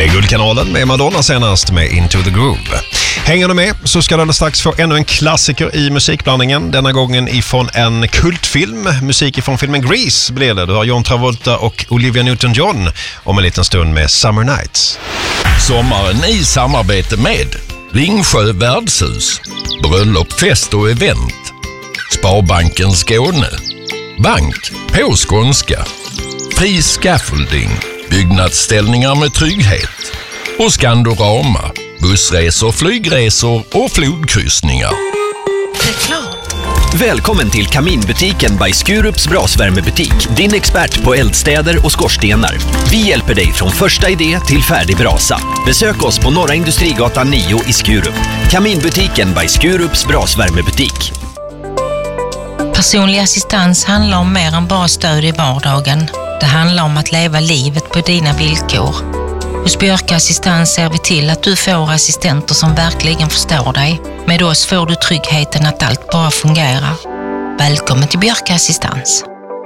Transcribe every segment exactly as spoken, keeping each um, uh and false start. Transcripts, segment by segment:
Guldkanalen med Madonna senast med Into the Groove. Hänger du med så ska du strax få ännu en klassiker i musikblandningen. Denna gången ifrån en kultfilm. Musik ifrån filmen Grease blir det. Du har John Travolta och Olivia Newton-John om en liten stund med Summer Nights. Sommaren i samarbete med Ringsjö värdshus, bröllop, fest och event, Sparbanken Skåne, Bank på skånska, Fri Scaffolding, byggnadsställningar med trygghet och Skandorama, bussresor, flygresor och flodkryssningar. Reklam. Välkommen till Kaminbutiken by Skurups brasvärmebutik, din expert på eldstäder och skorstenar. Vi hjälper dig från första idé till färdig brasa. Besök oss på Norra Industrigatan nio i Skurup. Kaminbutiken by Skurups brasvärmebutik. Personlig assistans handlar om mer än bara stöd i vardagen. Det handlar om att leva livet på dina villkor. Hos Björka Assistans ser vi till att du får assistenter som verkligen förstår dig. Med oss får du tryggheten att allt bara fungerar. Välkommen till Björka Assistans.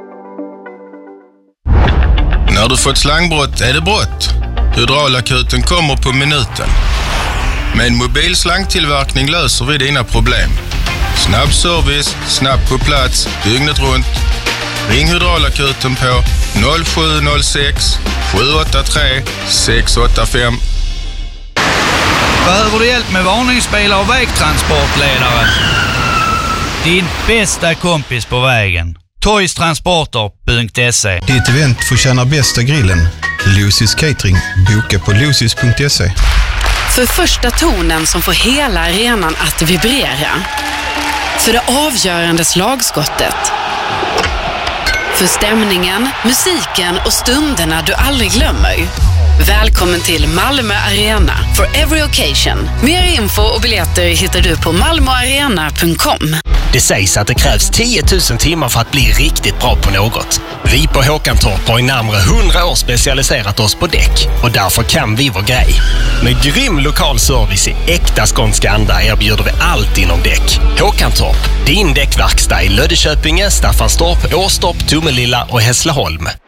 När du fått slangbrott är det brott. Hydraulakuten kommer på minuten. Med en mobil slangtillverkning löser vi dina problem. Snabb service, snabbt på plats, dygnet runt. Ring Hydraulakuten på noll sju noll sex sju åtta tre sex åtta fem. Behöver du hjälp med varningsbilar och vägtransportledare? Din bästa kompis på vägen. Toystransporter punkt se. Ditt event förtjänar bästa grillen. Lucy's Catering. Boka på lucys punkt se. För första tonen som får hela arenan att vibrera. För det avgörande slagskottet. För stämningen, musiken och stunderna du aldrig glömmer. Välkommen till Malmö Arena for every occasion. Mer info och biljetter hittar du på malmo arena punkt com. Det sägs att det krävs tio tusen timmar för att bli riktigt bra på något. Vi på Håkantorp har i närmare hundra år specialiserat oss på däck och därför kan vi vår grej. Med grym lokal service i äkta skånska anda erbjuder vi allt inom däck. Håkantorp, din däckverkstad i Löddeköpinge, Staffanstorp, Åstorp, Tomelilla och Hässleholm.